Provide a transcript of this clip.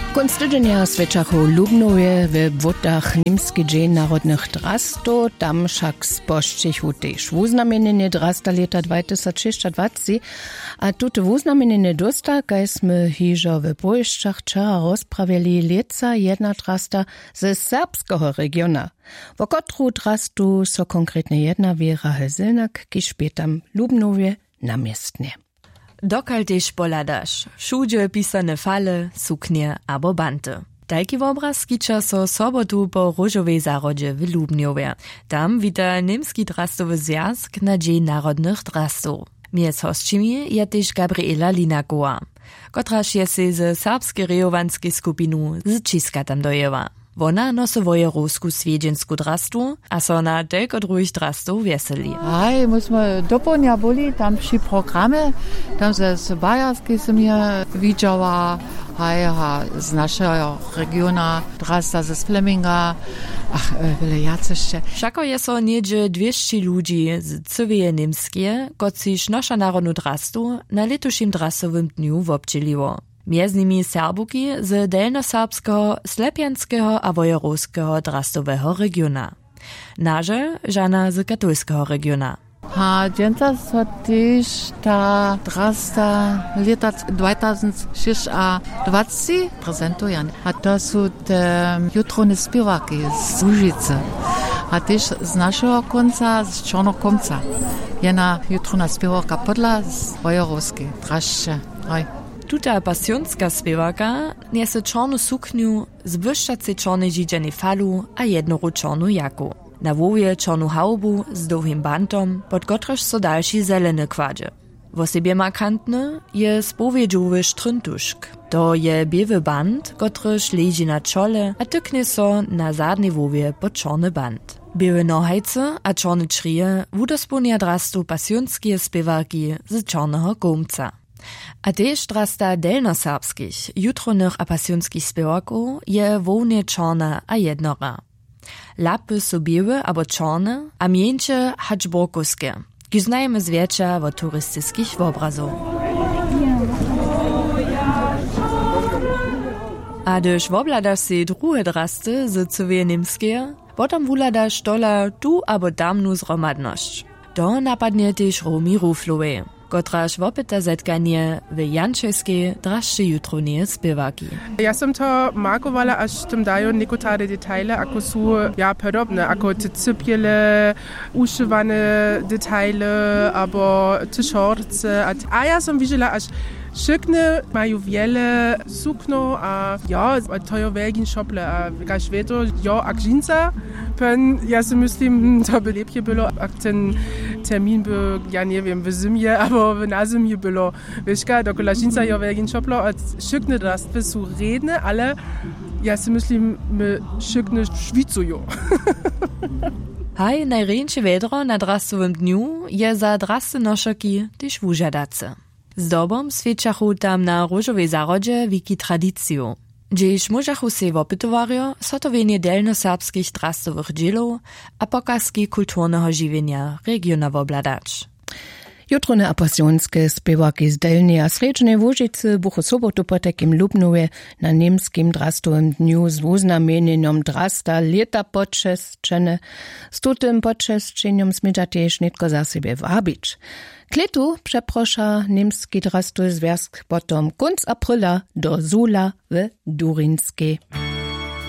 Konc tydzienia swečachu Lubnowie w wodach Niemski Dzień Narodnych Drastów, tam však spošćichu tež wuznamienenie drasta leta 2026, a tute wuznamienenie dosta, kaj sme hižo v Bojščach včera rozpravili leca jedna drasta ze serbskiego regiona. Wo kotru drastu so konkretne jedna Vera Helsilnak, kiž špetam Lubnowie namiestnie. Dokal tež poladaš, všudzie pisane fale, suknie abo banty. Tajki obraz skiča so sobotu po Róžovej zárodže v Lubnjove. Tam wita Niemski drastowy zjazd na Dzień Narodnych Drastów. Mies hostčimi je tež Gabriela Linakowa, kotraž je se z serbskiej rejowanskiej skupinu z Čiska tam dojeva. Wona nosi wojerowsku swiedźensku drastu, a so na telko druhých drastów weseli. Aj, myśmy do południa byli, tam przy programie, tam z Bajarskiej som je widziała, z naszego regiona, drasta ze Fleminga, wiele jacyście. Všako je so niedzie 200 ludzi z cywie niemskie, kociž nasza narodnu drastu na letušim drastowym dniu wobdźeliło. Między nimi Serbuki z delnoserbskiego, slepianskiego a wojerowskiego drastowego regiona. Naże żana z katolskiego regiona. Dzięta so też ta drasta leta 2026 prezentuje. A to są te jutrone śpiewaki z Łużycy. A też z naszego końca, z Czarnokomca. Jedna jutrona śpiewaka podla z wojerowskiej draszcze. Tuta pasjonska spěwaka niese czarnu sukniu z błyszczacej czarnej dzidzianej falu a jednoru czarnu jaku. Na wowie czarnu haubu z długim bantom, pod kotreż so dalszy zeleny kładzie. W osobie markantny je spowiedzowy sztryntuszk. To je biewy band, kotreż leży na czole, a tyknie so na zadnej wowie pod czarny band. Biewe nohajce a czarne črije wudosponia drastu pasjonskie spěwaki z czarnego gomca. A tež drasta delnoserbskich, jutronych a pasjonskich spěwaków je wołnie czarna a jednora. Lapy są białe abo czarne, a mieńcze haczborkowskie, ki znajemy zwiecia od turystycznych obrazów. A gdyż wobladasz si druhe drasty z cywie niemskie, potem wuladasz tola tu abo tamnu zromadność. To napadnie tež Romi Ruflowej, kotraž wopyta zetkanie w jančejskiej draższej jutronie spěwaki. Ja som to markovala, až tam dajú nekotare detaile, ako sú podobne, ako te cypiele, ušívané detaile, abo te šorce. A ja som videla, až Šykne majú wiele sukno a to je veľký šople a kaž veto, ak žinca, ja si myslím, to by lepšie bylo, ak ten termín by, ja neviem, v zimie, abo na zimie bylo, vieška, dokola žinca je veľký šoplo a šykne drastwy sú redne, ale ja si myslím, my šykne švicujú. Haj, najrejnsze vedro na drastowym dniu je za drasty nošoki tyž wužadace. Zdobom svedčachu tam na Róžovej zárodže wiki tradiciju. Džež môžachu se wopytowario, so to wienie delnoserbskich drastowych dzielów a pokazki kulturnego žiwienia regiona wobladać. Jutrone a pasjonske spěwaki z Delnej a Sredźnej Łužicy buchu sobotu po takim Lubnowie na niemskim drastowym dniu z wuznamienjeniem drasta leta počesčene. Z tutym počesčeniem smidža tež netko za siebie wabić. Kletu przeprosza niemski drastowy związk potom konc aprila do Zula w Durinskiej.